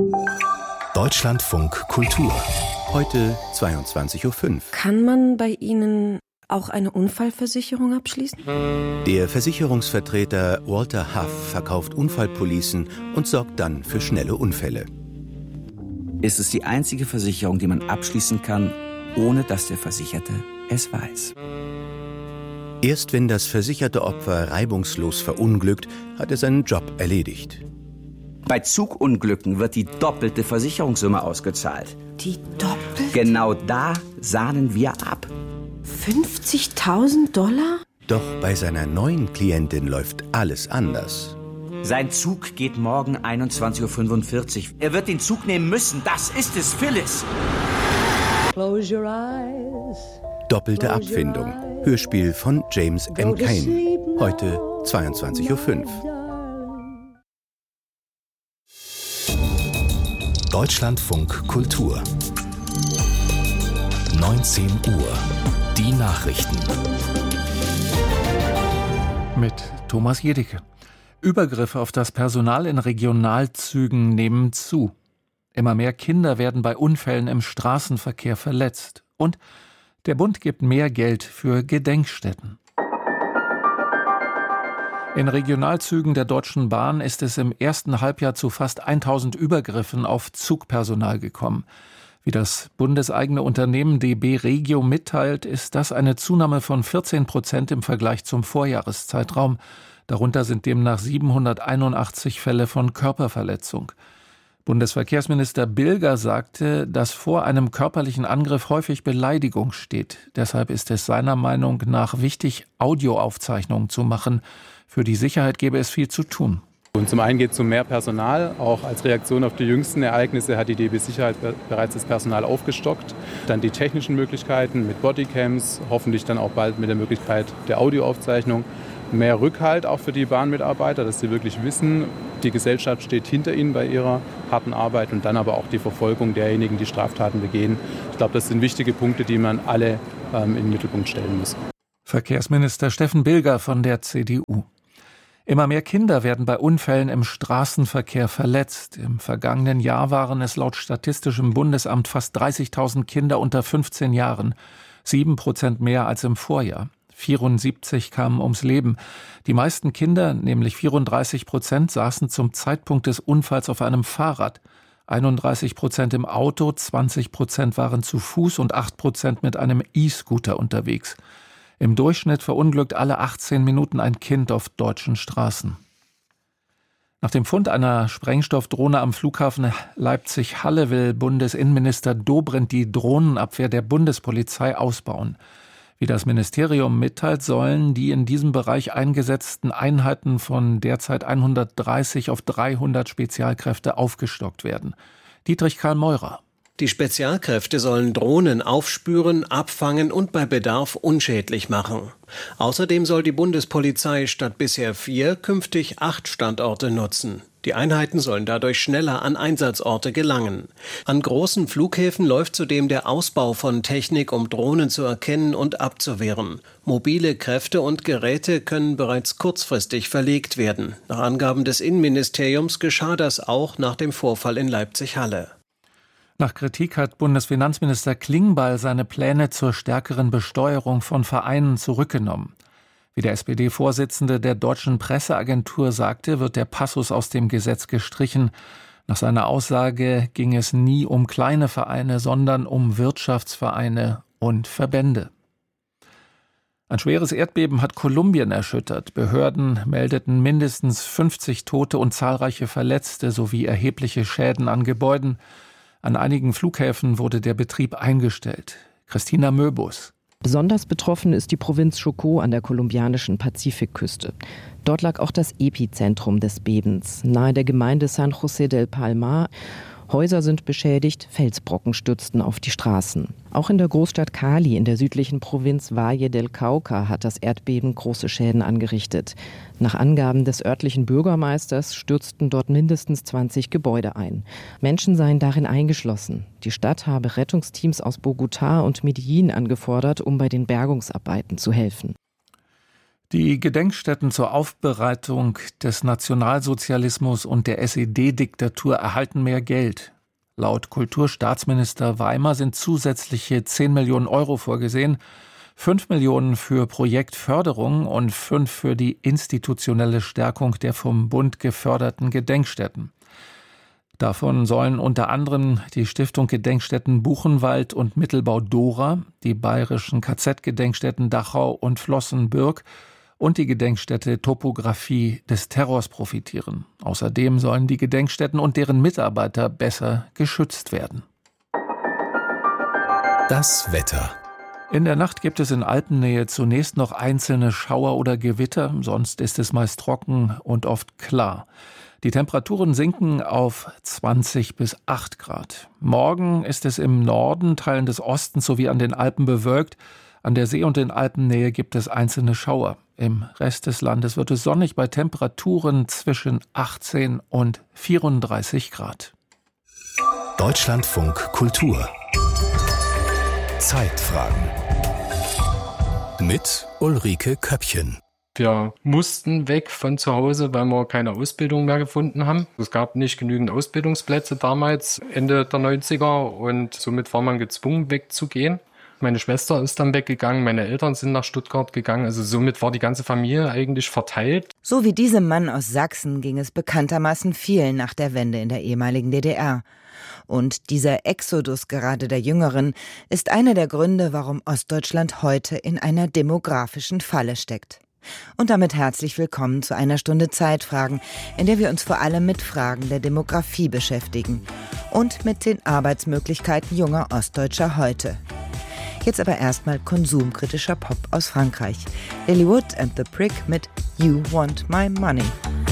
Deutschlandfunk Kultur. Heute 22:05 Uhr. Kann man bei Ihnen auch eine Unfallversicherung abschließen? Der Versicherungsvertreter Walter Huff verkauft Unfallpolicen und sorgt dann für schnelle Unfälle. Es ist die einzige Versicherung, die man abschließen kann, ohne dass der Versicherte es weiß. Erst wenn das versicherte Opfer reibungslos verunglückt, hat er seinen Job erledigt. Bei Zugunglücken wird die doppelte Versicherungssumme ausgezahlt. Die doppelte? Genau da sahnen wir ab. 50.000 $? Doch bei seiner neuen Klientin läuft alles anders. Sein Zug geht morgen 21:45 Uhr. Er wird den Zug nehmen müssen. Das ist es, Phyllis. Close your eyes. Doppelte Abfindung. Hörspiel von James M. Cain. Heute 22:05 Uhr. Deutschlandfunk Kultur. 19 Uhr. Die Nachrichten. Mit Thomas Jedicke. Übergriffe auf das Personal in Regionalzügen nehmen zu. Immer mehr Kinder werden bei Unfällen im Straßenverkehr verletzt. Und der Bund gibt mehr Geld für Gedenkstätten. In Regionalzügen der Deutschen Bahn ist es im ersten Halbjahr zu fast 1000 Übergriffen auf Zugpersonal gekommen. Wie das bundeseigene Unternehmen DB Regio mitteilt, ist das eine Zunahme von 14% im Vergleich zum Vorjahreszeitraum. Darunter sind demnach 781 Fälle von Körperverletzung. Bundesverkehrsminister Bilger sagte, dass vor einem körperlichen Angriff häufig Beleidigung steht. Deshalb ist es seiner Meinung nach wichtig, Audioaufzeichnungen zu machen. Für die Sicherheit gäbe es viel zu tun. Und zum einen geht es um mehr Personal. Auch als Reaktion auf die jüngsten Ereignisse hat die DB Sicherheit bereits das Personal aufgestockt. Dann die technischen Möglichkeiten mit Bodycams, hoffentlich dann auch bald mit der Möglichkeit der Audioaufzeichnung. Mehr Rückhalt auch für die Bahnmitarbeiter, dass sie wirklich wissen, die Gesellschaft steht hinter ihnen bei ihrer harten Arbeit, und dann aber auch die Verfolgung derjenigen, die Straftaten begehen. Ich glaube, das sind wichtige Punkte, die man alle in den Mittelpunkt stellen muss. Verkehrsminister Steffen Bilger von der CDU. Immer mehr Kinder werden bei Unfällen im Straßenverkehr verletzt. Im vergangenen Jahr waren es laut Statistischem Bundesamt fast 30.000 Kinder unter 15 Jahren, 7% mehr als im Vorjahr. 74 kamen ums Leben. Die meisten Kinder, nämlich 34%, saßen zum Zeitpunkt des Unfalls auf einem Fahrrad. 31% im Auto, 20% waren zu Fuß und 8% mit einem E-Scooter unterwegs. Im Durchschnitt verunglückt alle 18 Minuten ein Kind auf deutschen Straßen. Nach dem Fund einer Sprengstoffdrohne am Flughafen Leipzig-Halle will Bundesinnenminister Dobrindt die Drohnenabwehr der Bundespolizei ausbauen. Wie das Ministerium mitteilt, sollen die in diesem Bereich eingesetzten Einheiten von derzeit 130 auf 300 Spezialkräfte aufgestockt werden. Dietrich Karl Meurer. Die Spezialkräfte sollen Drohnen aufspüren, abfangen und bei Bedarf unschädlich machen. Außerdem soll die Bundespolizei statt bisher 4 künftig 8 Standorte nutzen. Die Einheiten sollen dadurch schneller an Einsatzorte gelangen. An großen Flughäfen läuft zudem der Ausbau von Technik, um Drohnen zu erkennen und abzuwehren. Mobile Kräfte und Geräte können bereits kurzfristig verlegt werden. Nach Angaben des Innenministeriums geschah das auch nach dem Vorfall in Leipzig-Halle. Nach Kritik hat Bundesfinanzminister Klingbeil seine Pläne zur stärkeren Besteuerung von Vereinen zurückgenommen. Wie der SPD-Vorsitzende der Deutschen Presseagentur sagte, wird der Passus aus dem Gesetz gestrichen. Nach seiner Aussage ging es nie um kleine Vereine, sondern um Wirtschaftsvereine und Verbände. Ein schweres Erdbeben hat Kolumbien erschüttert. Behörden meldeten mindestens 50 Tote und zahlreiche Verletzte sowie erhebliche Schäden an Gebäuden. An einigen Flughäfen wurde der Betrieb eingestellt. Christina Möbus. Besonders betroffen ist die Provinz Chocó an der kolumbianischen Pazifikküste. Dort lag auch das Epizentrum des Bebens, nahe der Gemeinde San José del Palmar. Häuser sind beschädigt, Felsbrocken stürzten auf die Straßen. Auch in der Großstadt Cali in der südlichen Provinz Valle del Cauca hat das Erdbeben große Schäden angerichtet. Nach Angaben des örtlichen Bürgermeisters stürzten dort mindestens 20 Gebäude ein. Menschen seien darin eingeschlossen. Die Stadt habe Rettungsteams aus Bogotá und Medellín angefordert, um bei den Bergungsarbeiten zu helfen. Die Gedenkstätten zur Aufbereitung des Nationalsozialismus und der SED-Diktatur erhalten mehr Geld. Laut Kulturstaatsminister Weimer sind zusätzliche 10 Millionen Euro vorgesehen, 5 Millionen für Projektförderung und 5 für die institutionelle Stärkung der vom Bund geförderten Gedenkstätten. Davon sollen unter anderem die Stiftung Gedenkstätten Buchenwald und Mittelbau Dora, die bayerischen KZ-Gedenkstätten Dachau und Flossenbürg und die Gedenkstätte Topographie des Terrors profitieren. Außerdem sollen die Gedenkstätten und deren Mitarbeiter besser geschützt werden. Das Wetter. In der Nacht gibt es in Alpennähe zunächst noch einzelne Schauer oder Gewitter, sonst ist es meist trocken und oft klar. Die Temperaturen sinken auf 20 bis 8 Grad. Morgen ist es im Norden, Teilen des Ostens sowie an den Alpen bewölkt. An der See- und in Alpennähe gibt es einzelne Schauer. Im Rest des Landes wird es sonnig bei Temperaturen zwischen 18 und 34 Grad. Deutschlandfunk Kultur. Zeitfragen. Mit Ulrike Köppchen. Wir mussten weg von zu Hause, weil wir keine Ausbildung mehr gefunden haben. Es gab nicht genügend Ausbildungsplätze damals, Ende der 90er, und somit war man gezwungen, wegzugehen. Meine Schwester ist dann weggegangen, meine Eltern sind nach Stuttgart gegangen, also somit war die ganze Familie eigentlich verteilt. So wie diesem Mann aus Sachsen ging es bekanntermaßen vielen nach der Wende in der ehemaligen DDR. Und dieser Exodus gerade der Jüngeren ist einer der Gründe, warum Ostdeutschland heute in einer demografischen Falle steckt. Und damit herzlich willkommen zu einer Stunde Zeitfragen, in der wir uns vor allem mit Fragen der Demografie beschäftigen und mit den Arbeitsmöglichkeiten junger Ostdeutscher heute. Jetzt aber erstmal konsumkritischer Pop aus Frankreich. Lilywood and the Prick mit You Want My Money.